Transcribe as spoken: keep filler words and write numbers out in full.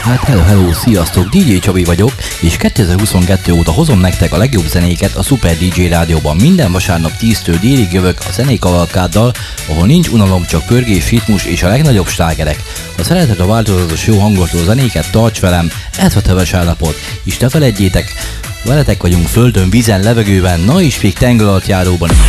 Hát hello, hello, sziasztok, dé dzsé Csabi vagyok, és kétezer-huszonkettő óta hozom nektek a legjobb zenéket a Super dé dzsé Rádióban. Minden vasárnap tíztől délig jövök a zenékavalkáddal, ahol nincs unalom, csak pörgés, ritmus és a legnagyobb slágerek. Ha szereted a változatos jó hangoltó zenéket, tarts velem, ez a teves állapot, és ne feledjétek, veletek vagyunk földön, vízen, levegőben, na és még tenger alatt járóban is.